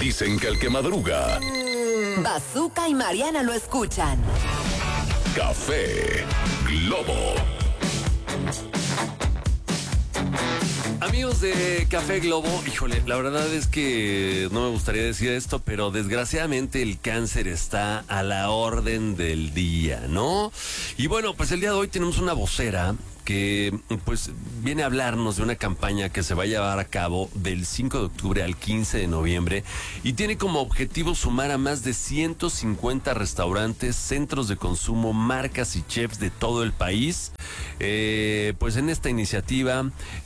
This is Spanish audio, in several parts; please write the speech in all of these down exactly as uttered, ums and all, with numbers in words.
Dicen que el que madruga... Bazooka y Mariana lo escuchan. Café Globo. Amigos de Café Globo, híjole, la verdad es que no me gustaría decir esto, pero desgraciadamente el cáncer está a la orden del día, ¿no? Y bueno, pues el día de hoy tenemos una vocera que pues viene a hablarnos de una campaña que se va a llevar a cabo del cinco de octubre al quince de noviembre y tiene como objetivo sumar a más de ciento cincuenta restaurantes, centros de consumo, marcas y chefs de todo el país, eh, pues en esta iniciativa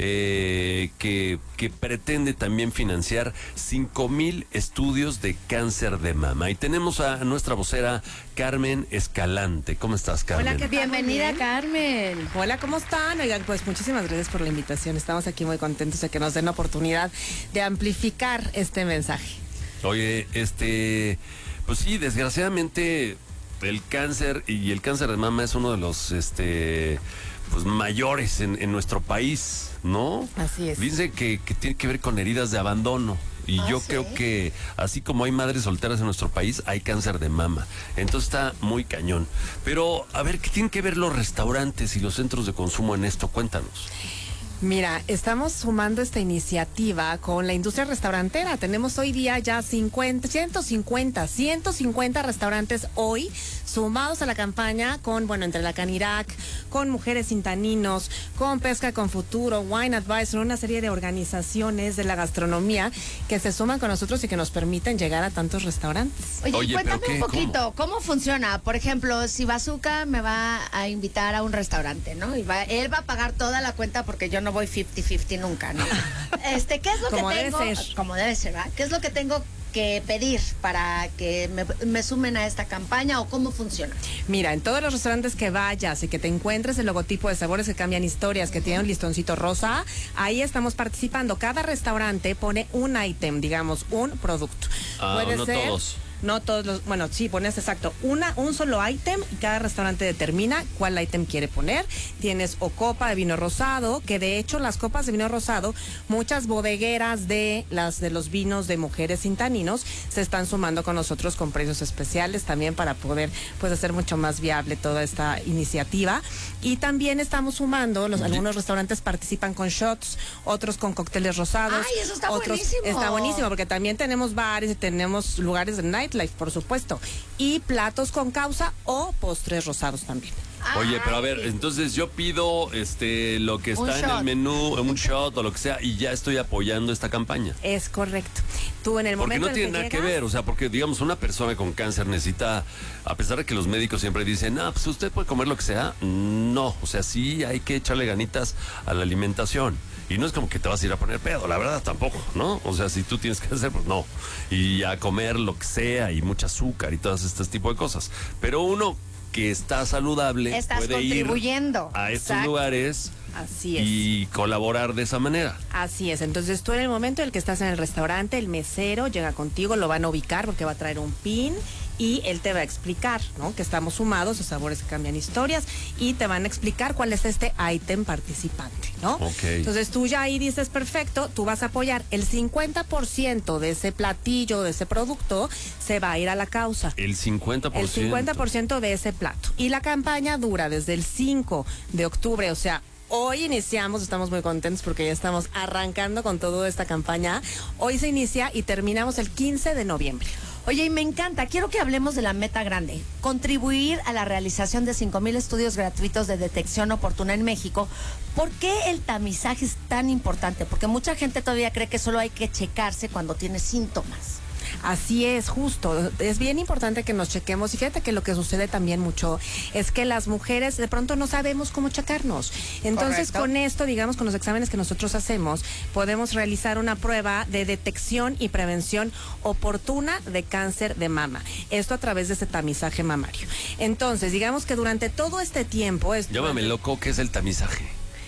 eh, que, que pretende también financiar cinco mil estudios de cáncer de mama. Y tenemos a nuestra vocera Carmen Escalante. ¿Cómo estás, Carmen? Hola, ¿qué tal? Bienvenida, Carmen. Hola, ¿cómo están? Oigan, pues muchísimas gracias por la invitación. Estamos aquí muy contentos de que nos den la oportunidad de amplificar este mensaje. Oye, este, pues sí, desgraciadamente el cáncer y el cáncer de mama es uno de los, este, pues mayores en, en nuestro país, ¿no? Así es. Dice que, que tiene que ver con heridas de abandono. Y ¿Ah, yo sí? creo que así como hay madres solteras en nuestro país, hay cáncer de mama. Entonces está muy cañón. Pero, a ver, ¿qué tienen que ver los restaurantes y los centros de consumo en esto? Cuéntanos. Mira, estamos sumando esta iniciativa con la industria restaurantera. Tenemos hoy día ya cincuenta, ciento cincuenta, ciento cincuenta restaurantes hoy sumados a la campaña con, bueno, entre la Canirac, con Mujeres Sin Taninos, con Pesca con Futuro, Wine Advisor, una serie de organizaciones de la gastronomía que se suman con nosotros y que nos permiten llegar a tantos restaurantes. Oye, Oye, cuéntame ¿pero qué? un poquito, ¿Cómo? ¿cómo funciona? Por ejemplo, si Bazooka me va a invitar a un restaurante, ¿no? Y va, él va a pagar toda la cuenta porque yo no voy cincuenta cincuenta nunca, ¿no? Este, ¿qué es lo Como que debe tengo? ser. Como debe ser, ¿verdad? ¿Qué es lo que tengo que pedir para que me, me sumen a esta campaña o cómo funciona? Mira, en todos los restaurantes que vayas y que te encuentres el logotipo de Sabores que Cambian Historias, que tiene un listoncito rosa, ahí estamos participando. Cada restaurante pone un ítem, digamos, un producto. Ah, Puede no ser, todos. No todos los, bueno, sí, pones exacto, una, un solo ítem y cada restaurante determina cuál ítem quiere poner. Tienes o copa de vino rosado, que de hecho las copas de vino rosado, muchas bodegueras de las de los vinos de Mujeres Sin Taninos se están sumando con nosotros con precios especiales también para poder pues hacer mucho más viable toda esta iniciativa. Y también estamos sumando, los, algunos restaurantes participan con shots, otros con cócteles rosados. ¡Ay, eso está otros, buenísimo! Está buenísimo porque también tenemos bares y tenemos lugares de night life, por supuesto, y platos con causa o postres rosados también. Oye, pero a ver, Ay. entonces yo pido este lo que Un está en shot. el menú, un shot o lo que sea, y ya estoy apoyando esta campaña. Es correcto. Tú en el Porque momento no en tiene que nada que llegas, ver, o sea, porque digamos una persona con cáncer necesita, a pesar de que los médicos siempre dicen, ah, pues usted puede comer lo que sea, no, o sea, sí hay que echarle ganitas a la alimentación. Y no es como que te vas a ir a poner pedo, la verdad tampoco, ¿no? O sea, si tú tienes cáncer, pues no. Y a comer lo que sea y mucho azúcar y todas estas tipos de cosas. Pero uno que está saludable Estás puede ir contribuyendo. a estos Exacto. lugares Así es. y colaborar de esa manera. Así es, entonces tú en el momento en el que estás en el restaurante, el mesero llega contigo, lo van a ubicar porque va a traer un pin y él te va a explicar, ¿no? Que estamos sumados a Sabores que Cambian Historias y te van a explicar cuál es este ítem participante, ¿no? Ok. Entonces tú ya ahí dices, perfecto, tú vas a apoyar el cincuenta por ciento de ese platillo, de ese producto, se va a ir a la causa. El cincuenta por ciento. El cincuenta por ciento de ese plato. Y la campaña dura desde el cinco de octubre, o sea, hoy iniciamos, estamos muy contentos porque ya estamos arrancando con toda esta campaña. Hoy se inicia y terminamos el quince de noviembre. Oye, y me encanta, quiero que hablemos de la meta grande, contribuir a la realización de cinco mil estudios gratuitos de detección oportuna en México. ¿Por qué el tamizaje es tan importante? Porque mucha gente todavía cree que solo hay que checarse cuando tiene síntomas. Así es, justo. Es bien importante que nos chequemos. Y fíjate que lo que sucede también mucho es que las mujeres de pronto no sabemos cómo checarnos. Entonces, Correcto. con esto, digamos, con los exámenes que nosotros hacemos, podemos realizar una prueba de detección y prevención oportuna de cáncer de mama. Esto a través de ese tamizaje mamario. Entonces, digamos que durante todo este tiempo... Es Llámame durante- loco, ¿qué es el tamizaje?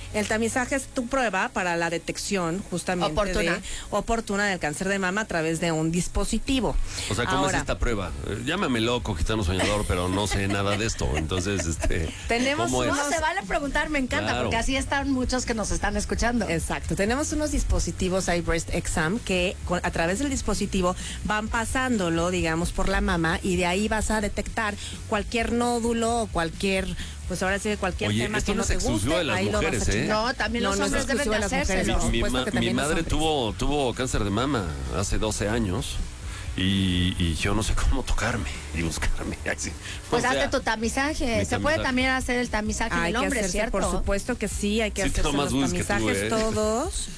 El tamizaje es tu prueba para la detección justamente Oportuna. de, oportuna del cáncer de mama a través de un dispositivo. O sea, ¿cómo Ahora, es esta prueba? Eh, Llámame loco, gitano soñador, pero no sé nada de esto. Entonces, este. Tenemos ¿cómo es? No, se vale preguntar, me encanta, Claro. porque así están muchos que nos están escuchando. Exacto, tenemos unos dispositivos iBreast Exam que con- a través del dispositivo van pasándolo, digamos, por la mama y de ahí vas a detectar cualquier nódulo o cualquier, pues ahora sí, cualquier Oye, tema esto que no no es te exclusivo guste, de las ahí lo vas a mujeres, ¿eh? checar. No, también los no es hombres deben exclusivo de de las mujeres, hacérselo. por Mi, supuesto ma- que mi también los madre hombres. tuvo, tuvo cáncer de mama hace doce años y, y yo no sé cómo tocarme y buscarme. Ay, sí. Pues O sea, hazte tu tamizaje. mi Se puede tamizaje. también hacer el tamizaje Hay del que hombre, hacerse, ¿cierto? por supuesto que sí, hay que Sí, hacerse tengo más los bus que tú, tamizajes ¿eh? todos.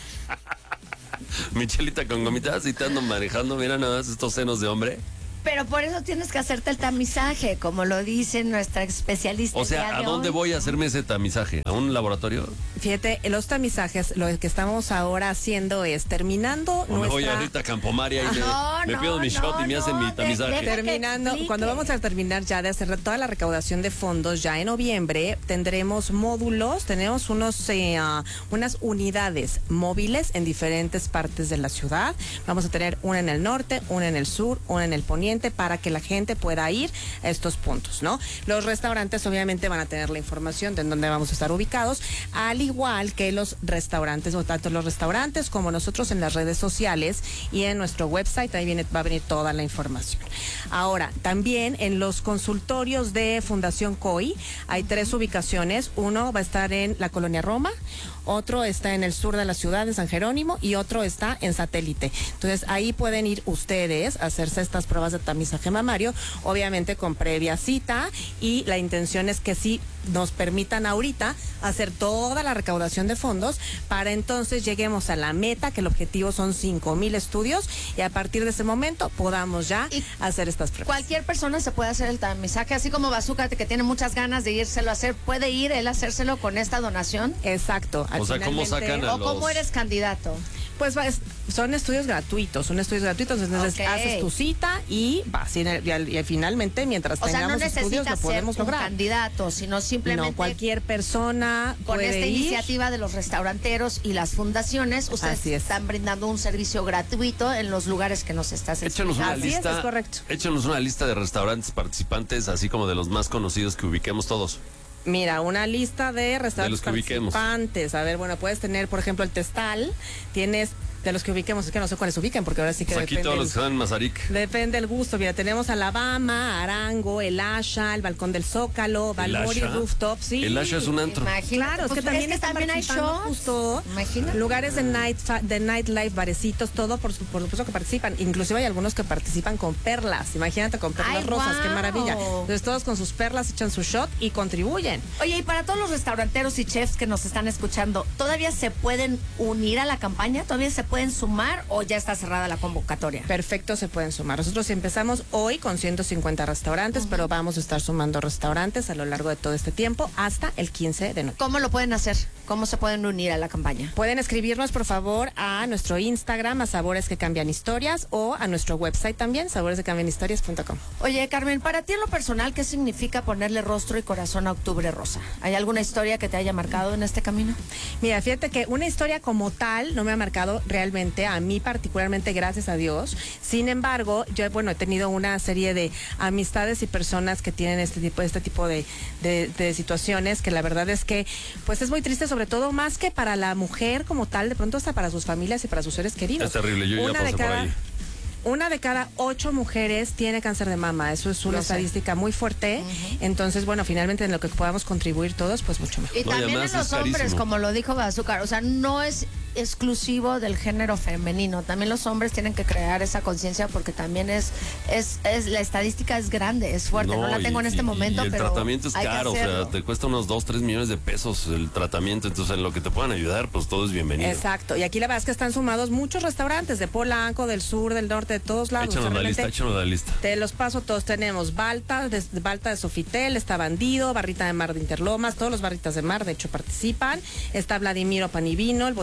Mi chelita con gomitas y te ando manejando, mira nada más estos senos de hombre. Pero por eso tienes que hacerte el tamizaje, como lo dice nuestra especialista. O el día sea, ¿a de dónde hoy. voy a hacerme ese tamizaje? ¿A un laboratorio? Fíjate, los tamizajes, lo que estamos ahora haciendo es terminando ¿O me voy nuestra... ahorita a Campomaria y me, No, me no, pido mi no, shot y me no, hacen mi de- tamizaje? deja- Terminando, explique. cuando vamos a terminar ya de hacer toda la recaudación de fondos, ya en noviembre tendremos módulos, tenemos unos eh, ah, unas unidades móviles en diferentes partes de la ciudad. Vamos a tener una en el norte, una en el sur, una en el poniente, para que la gente pueda ir a estos puntos, ¿no? Los restaurantes obviamente van a tener la información de en dónde vamos a estar ubicados, al igual que los restaurantes, o tanto los restaurantes como nosotros en las redes sociales y en nuestro website, ahí viene, va a venir toda la información. Ahora, también en los consultorios de Fundación C O I hay tres ubicaciones. Uno va a estar en la Colonia Roma, otro está en el sur de la ciudad, de San Jerónimo, y otro está en Satélite. Entonces, ahí pueden ir ustedes a hacerse estas pruebas de tamizaje mamario, obviamente con previa cita, y la intención es que sí nos permitan ahorita hacer toda la recaudación de fondos para entonces lleguemos a la meta, que el objetivo son cinco mil estudios, y a partir de ese momento podamos ya Y hacer estas pruebas. Cualquier persona se puede hacer el tamizaje, así como Bazooka, que tiene muchas ganas de írselo a hacer, puede ir él a hacérselo con esta donación. Exacto. O sea, ¿cómo finalmente- sacan a ¿O cómo los- eres candidato? Pues va, es- son estudios gratuitos, son estudios gratuitos, entonces Ok. haces tu cita y vas, y, y, y finalmente mientras O sea, no tengamos estudios lo necesitas ser podemos un lograr. candidato, sino simplemente No, cualquier persona con puede esta ir. iniciativa de los restauranteros y las fundaciones, ustedes Así es. están brindando un servicio gratuito en los lugares que nos estás Échanos una Así es, lista. es correcto. Échanos una lista de restaurantes participantes, así como de los más conocidos que ubiquemos todos. Mira, una lista de restaurantes De los que ubiquemos. participantes. A ver, bueno, puedes tener, por ejemplo, el Testal, tienes de los que ubiquemos, es que no sé cuáles ubiquen, porque ahora sí que Pues aquí depende todos el- los que están en Mazarik. Depende el gusto. Mira, tenemos Alabama, Arango, El Asha, el Balcón del Zócalo, Balmori Asha? Rooftop, sí. El Asha es un antro. Imagínate, Claro, es pues, que también, están también hay participando shows. justo Imagínate. lugares de night fa- de nightlife, barecitos, todo por, su- por supuesto que participan. Inclusive hay algunos que participan con perlas. Imagínate con perlas Ay, rosas, qué guau. maravilla. Entonces todos con sus perlas echan su shot y contribuyen. Oye, y para todos los restauranteros y chefs que nos están escuchando, ¿todavía se pueden unir a la campaña? ¿Todavía se pueden sumar o ya está cerrada la convocatoria? Perfecto, se pueden sumar. Nosotros empezamos hoy con ciento cincuenta restaurantes, pero vamos a estar sumando restaurantes a lo largo de todo este tiempo hasta el quince de noviembre. ¿Cómo lo pueden hacer? ¿Cómo se pueden unir a la campaña? Pueden escribirnos, por favor, a nuestro Instagram, a Sabores que Cambian Historias, o a nuestro website también, sabores que cambian historias punto com. Oye, Carmen, para ti en lo personal, ¿qué significa ponerle rostro y corazón a Octubre Rosa? ¿Hay alguna historia que te haya marcado en este camino? Mira, fíjate que una historia como tal no me ha marcado realmente, a mí particularmente, gracias a Dios. Sin embargo, yo, bueno, he tenido una serie de amistades y personas que tienen este tipo, este tipo de, de, de situaciones, que la verdad es que, pues es muy triste, sobre todo más que para la mujer como tal, de pronto hasta para sus familias y para sus seres queridos. Es terrible, yo ya Una de pasé por cada- ahí. Una de cada ocho mujeres tiene cáncer de mama. Eso es una Lo sé. estadística muy fuerte. Entonces, bueno, finalmente en lo que podamos contribuir todos, pues mucho mejor. Y No, y también en además los es hombres, carísimo. como lo dijo Bazooka, o sea, no es exclusivo del género femenino. También los hombres tienen que crear esa conciencia porque también es, es, es, la estadística es grande, es fuerte. No, la y- tengo en este y- momento, y el pero tratamiento es hay que caro, o sea, hacerlo. te cuesta unos dos, tres millones de pesos el tratamiento, entonces en lo que te puedan ayudar, pues todo es bienvenido. Exacto. Y aquí la verdad es que están sumados muchos restaurantes de Polanco, del sur, del norte, de todos lados. Échanos O sea, la lista, realmente échanos la lista. Te los paso todos. Tenemos Balta, de, Balta de Sofitel, está Bandido, Barrita de Mar de Interlomas, todos los barritas de mar, de hecho, participan. Está Vladimiro Panivino, el botanero del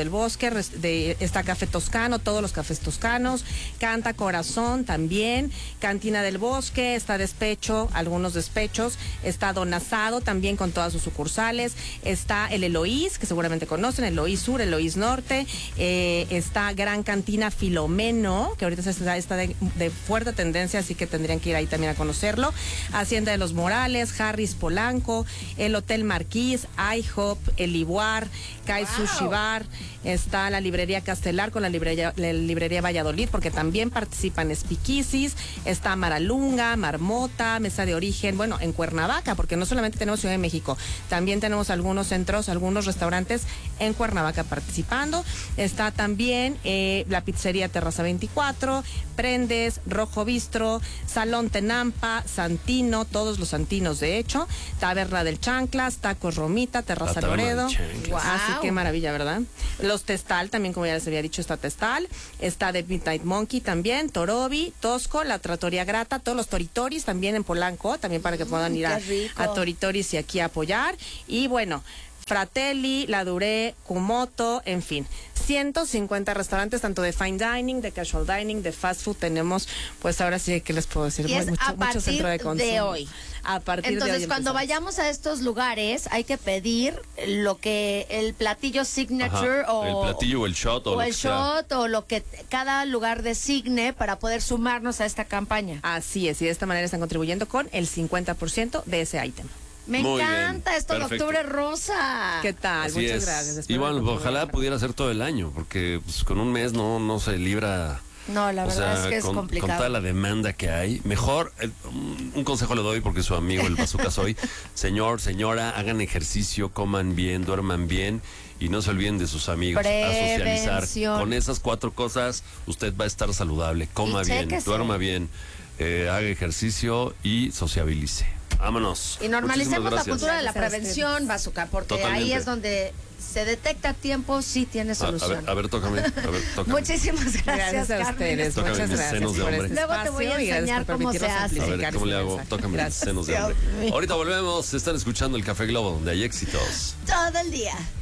del Bosque, res- de, está Café Toscano, todos los cafés toscanos, Canta Corazón también, Cantina del Bosque, está Despecho, algunos despechos, está Don Asado también con todas sus sucursales, está el Eloís, que seguramente conocen, Eloís Sur, Eloís Norte, eh, está Gran Cantina Filomeno, que ahorita está, está de, de fuerte tendencia, así que tendrían que ir ahí también a conocerlo, Hacienda de los Morales, Harris Polanco, el Hotel Marquís, IHOP, el Iguar, Kai Wow. Sushi Bar, está la librería Castelar con la librería, la librería Valladolid, porque también participan Speakeasies, está Maralunga, Marmota, Mesa de Origen, bueno, en Cuernavaca, porque no solamente tenemos Ciudad de México, también tenemos algunos centros, algunos restaurantes en Cuernavaca participando, está también eh, la pizzería Terraza veinticuatro, Prendes, Rojo Bistro, Salón Tenampa, Santino, todos los santinos de hecho, Taberna del Chanclas, Tacos Romita, Terraza La Taberna del Loredo. Chanclas. Wow. Así que maravilla, ¿verdad? Los Testal, también como ya les había dicho, está Testal, está The Midnight Monkey también, Torobi, Tosco, la Trattoria Grata, todos los Toritoris también en Polanco, también para que puedan ir qué a, rico. a Toritoris y aquí a apoyar. Y bueno, Fratelli, La Duré, Kumoto, en fin, ciento cincuenta restaurantes, tanto de fine dining, de casual dining, de fast food, tenemos, pues ahora sí, ¿qué les puedo decir? Y es mucho, a mucho partir centro de consumo. de hoy. A partir Entonces, de hoy cuando empezamos. vayamos a estos lugares, hay que pedir lo que el platillo signature Ajá, o el platillo o el shot o, o lo el que sea. shot o lo que cada lugar designe para poder sumarnos a esta campaña. Así es, y de esta manera están contribuyendo con el cincuenta por ciento de ese ítem. Me Muy encanta bien, esto de perfecto. octubre rosa. ¿Qué tal? Así Muchas es. gracias. Y Espero bueno, que ojalá contribuyan. pudiera ser todo el año, porque pues, con un mes no, no se libra. No, la o verdad sea, es que es con, complicado. con toda la demanda que hay, mejor, eh, un un consejo le doy porque su amigo el Bazooka soy. Señor, señora, hagan ejercicio, coman bien, duerman bien y no se olviden de sus amigos, a socializar. Prevención. Con esas cuatro cosas usted va a estar saludable, coma Y bien, chéquese. duerma bien, eh, haga ejercicio y sociabilice. Vámonos. Y normalicemos Muchísimas la gracias. cultura de la Gracias a prevención, Bazooka, porque ahí Totalmente. es donde se detecta a tiempo, sí tiene A, a solución. ver, a ver, tócame, a ver, tócame. Muchísimas gracias, Gracias a Carmen. ustedes, Tócame muchas mis gracias senos de por hombre. este Luego te voy a espacio y gracias enseñar por cómo se permitirnos hace. A ver, amplificar ¿cómo le este hago? mensaje. Tócame mis Gracias. senos de Dios hombre. mío. Ahorita volvemos. Están escuchando el Café Globo, donde hay éxitos. Todo el día.